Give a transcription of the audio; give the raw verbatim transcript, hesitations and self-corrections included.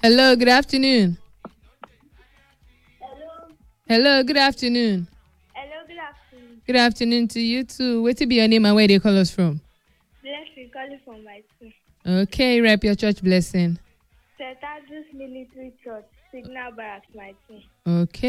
Hello, good afternoon. Hello. Hello, good afternoon. Hello, good afternoon. Good afternoon to you too. What to be your name and where they call us from? Blessing calling from my school. Okay, rep your church blessing. Saint Andrew's Military Church, Signal Barracks, my team. Okay.